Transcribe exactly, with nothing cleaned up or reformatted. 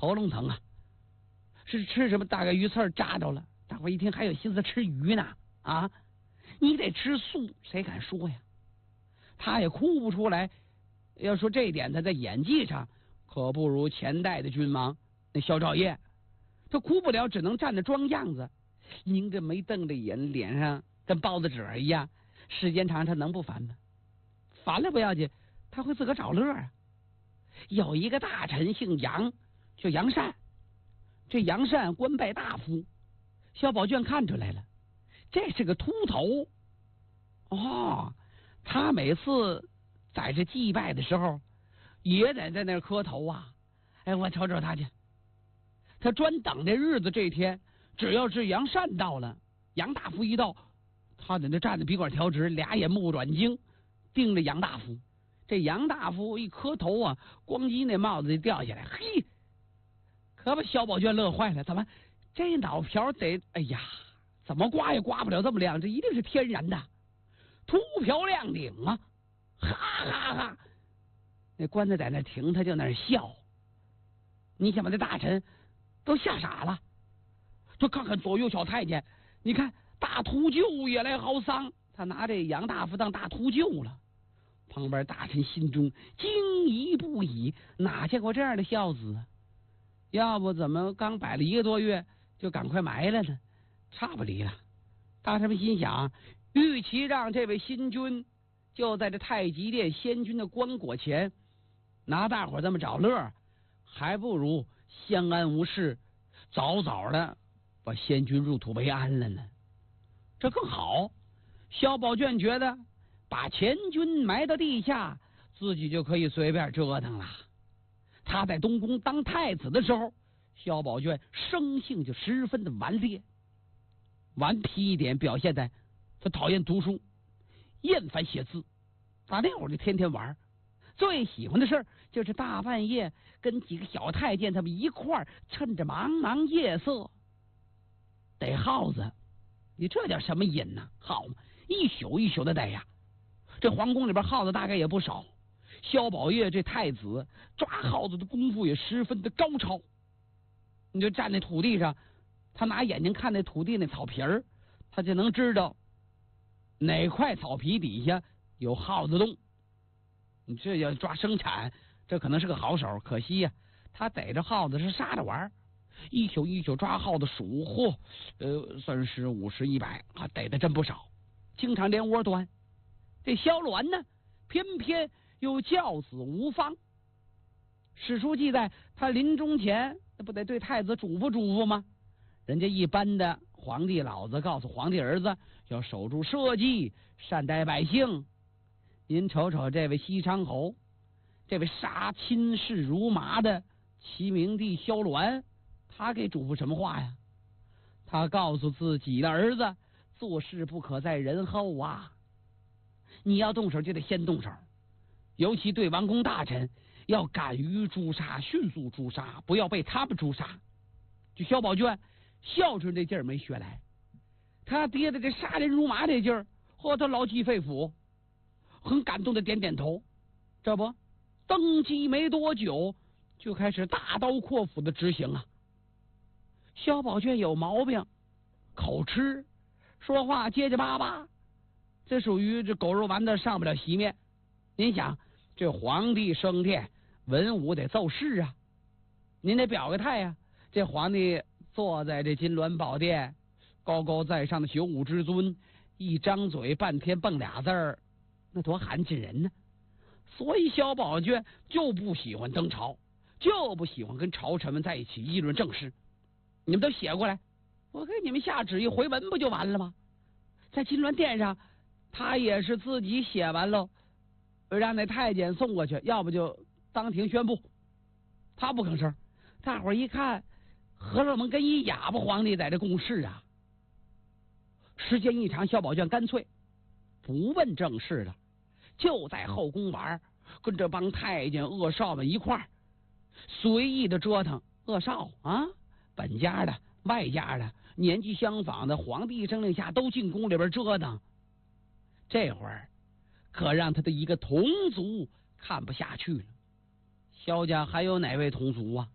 喉咙疼啊，是吃什么大概鱼刺扎着了。大伙一听还有心思吃鱼呢啊！你得吃素，谁敢说呀？他也哭不出来。要说这一点，他在演技上可不如前代的君王那萧兆业，他哭不了，只能站着装样子，拧着眉瞪着眼，脸上跟包子褶一样。时间长，他能不烦吗？烦了不要紧，他会自个找乐啊。有一个大臣姓杨，叫杨善，这杨善官拜大夫，萧宝卷看出来了，这是个秃头哦。他每次在这祭拜的时候，也得在那儿磕头啊。哎，我瞅瞅他去，他专等这日子这天，只要是杨善到了，杨大夫一到，他在那站着，笔管调直，俩眼目不转睛，盯着杨大夫。这杨大夫一磕头啊，咣叽那帽子就掉下来，嘿，可把萧宝卷乐坏了。怎么这脑瓢得，哎呀，怎么刮也刮不了这么亮，这一定是天然的，秃瓢亮顶啊！哈哈哈！那官子在那停，他就那笑。你想把这大臣都吓傻了，就看看左右小太监，你看大秃鹫也来嚎丧，他拿这杨大夫当大秃鹫了。旁边大臣心中惊疑不已，哪见过这样的孝子啊？要不怎么刚摆了一个多月就赶快埋了呢？差不离了。大臣们心想，与其让这位新君就在这太极殿先君的棺椁前拿大伙这么找乐，还不如相安无事，早早的把先君入土为安了呢，这更好。萧宝卷觉得把前君埋到地下，自己就可以随便折腾了。他在东宫当太子的时候，萧宝卷生性就十分的顽劣，顽皮一点表现在他讨厌读书，厌烦写字，打那会儿就天天玩，最喜欢的事就是大半夜跟几个小太监他们一块儿，趁着茫茫夜色逮耗子。你这叫什么瘾呢？好嘛，一宿一宿的逮呀。这皇宫里边耗子大概也不少，萧宝业这太子抓耗子的功夫也十分的高超。你就站在土地上，他拿眼睛看那土地那草皮儿，他就能知道哪块草皮底下有耗子洞。你这要抓生产，这可能是个好手，可惜呀、啊，他逮着耗子是杀着玩，一宿一宿抓耗子数，嚯，呃，三十、五十、一百啊，逮的真不少，经常连窝端。这萧鸾呢，偏偏又教子无方。史书记载，他临终前那不得对太子嘱咐嘱咐吗？人家一般的皇帝老子告诉皇帝儿子要守住社稷，善待百姓。您瞅瞅这位西昌侯，这位杀亲事如麻的齐明帝萧鸾，他给嘱咐什么话呀？他告诉自己的儿子，做事不可在人后啊，你要动手就得先动手，尤其对王公大臣要敢于诛杀，迅速诛杀，不要被他们诛杀。就萧宝卷孝顺这劲儿没学来，他爹的这杀人如麻这劲儿，嚯，他劳气肺腑，很感动的点点头。这不登基没多久，就开始大刀阔斧的执行啊。萧宝卷有毛病，口吃，说话结结巴巴，这属于这狗肉丸子上不了席面。您想，这皇帝升殿，文武得奏事啊，您得表个态呀、啊。这皇帝坐在这金銮宝殿，高高在上的九五之尊，一张嘴半天蹦俩字儿，那多寒碜人呢。所以萧宝卷就不喜欢登朝，就不喜欢跟朝臣们在一起议论政事。你们都写过来，我给你们下旨意回文不就完了吗？在金銮殿上，他也是自己写完喽，让那太监送过去，要不就当庭宣布。他不吭声，大伙儿一看，和尚们跟一哑巴皇帝在这共事啊。时间一长，萧宝卷干脆不问政事了，就在后宫玩，跟这帮太监恶少们一块儿随意的折腾。恶少啊，本家的外家的年纪相仿的，皇帝政令下都进宫里边折腾。这会儿可让他的一个同族看不下去了。萧家还有哪位同族啊？